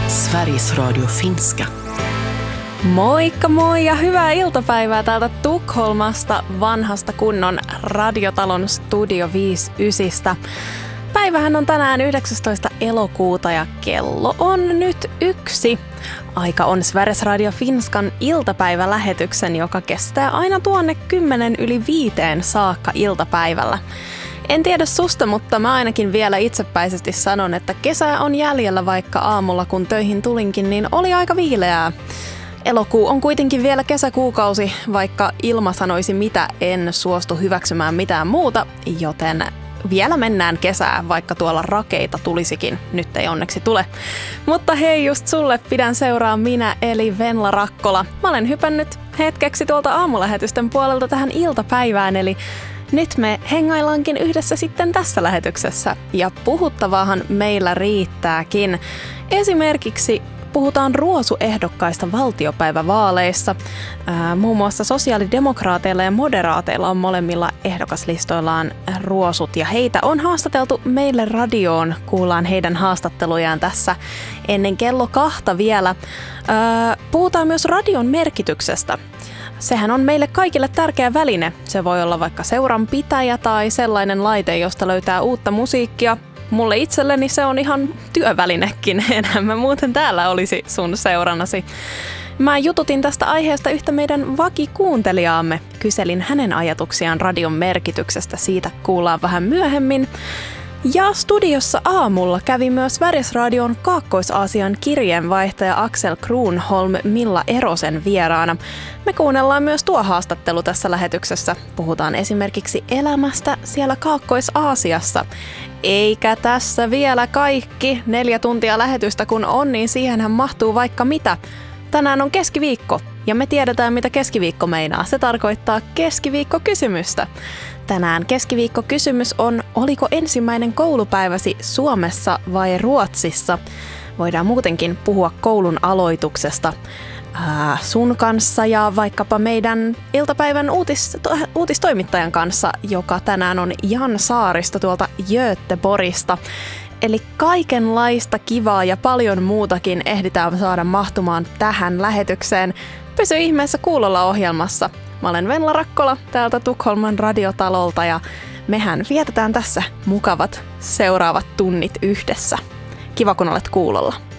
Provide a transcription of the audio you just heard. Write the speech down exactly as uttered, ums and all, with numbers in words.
Sveriges Radio Finska. Moikka moi ja hyvää iltapäivää täältä Tukholmasta, vanhasta kunnon radiotalon Studio viisikymmentäyhdeksän. Päivähän on tänään yhdeksästoista elokuuta ja kello on nyt yksi. Aika on Sveriges Radio Finskan iltapäivälähetyksen, joka kestää aina tuonne kymmenen yli viiteen saakka iltapäivällä. En tiedä susta, mutta mä ainakin vielä itsepäisesti sanon, että kesää on jäljellä, vaikka aamulla kun töihin tulinkin, niin oli aika viileää. Elokuu on kuitenkin vielä kesäkuukausi, vaikka ilma sanoisi mitä, en suostu hyväksymään mitään muuta, joten vielä mennään kesää, vaikka tuolla rakeita tulisikin. Nyt ei onneksi tule. Mutta hei, just sulle pidän seuraa minä, eli Venla Rakkola. Mä olen hypännyt hetkeksi tuolta aamulähetysten puolelta tähän iltapäivään, eli nyt me hengaillaankin yhdessä sitten tässä lähetyksessä. Ja puhuttavaahan meillä riittääkin. Esimerkiksi puhutaan ruosuehdokkaista valtiopäivävaaleissa. Ää, muun muassa sosiaalidemokraateilla ja moderaateilla on molemmilla ehdokaslistoillaan ruosut. Ja heitä on haastateltu meille radioon. Kuullaan heidän haastattelujaan tässä ennen kello kahta vielä. Ää, puhutaan myös radion merkityksestä. Sehän on meille kaikille tärkeä väline. Se voi olla vaikka seuranpitäjä tai sellainen laite, josta löytää uutta musiikkia. Mulle itselleni se on ihan työvälinekin, enhän mä muuten täällä olisi sun seurannasi. Mä jututin tästä aiheesta yhtä meidän vakikuuntelijaamme. Kyselin hänen ajatuksiaan radion merkityksestä, siitä kuullaan vähän myöhemmin. Ja studiossa aamulla kävi myös Sveriges Radion Kaakkois-Aasian kirjeenvaihtaja Axel Kronholm Milla Erosen vieraana. Me kuunnellaan myös tuo haastattelu tässä lähetyksessä. Puhutaan esimerkiksi elämästä siellä Kaakkois-Aasiassa. Eikä tässä vielä kaikki. Neljä tuntia lähetystä kun on, niin siihenhän mahtuu vaikka mitä. Tänään on keskiviikko ja me tiedetään mitä keskiviikko meinaa. Se tarkoittaa keskiviikkokysymystä. Tänään keskiviikkokysymys on, oliko ensimmäinen koulupäiväsi Suomessa vai Ruotsissa? Voidaan muutenkin puhua koulun aloituksesta ää, sun kanssa ja vaikkapa meidän iltapäivän uutis, uutistoimittajan kanssa, joka tänään on Jan Saaristo tuolta Göteborgista. Eli kaikenlaista kivaa ja paljon muutakin ehditään saada mahtumaan tähän lähetykseen. Pysy ihmeessä kuulolla ohjelmassa. Mä olen Venla Rakkola täältä Tukholman radiotalolta ja mehän vietetään tässä mukavat seuraavat tunnit yhdessä. Kiva kun olet kuulolla.